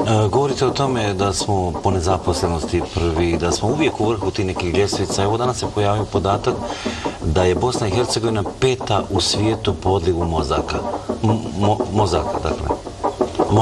Govorite o tome da smo po nezaposlenosti prvi, da smo uvijek u vrhu tih nekih ljestvica. Evo danas se pojavio podatak da je Bosna i Hercegovina 5. u svijetu po odlivu mozaka. Mozaka, dakle.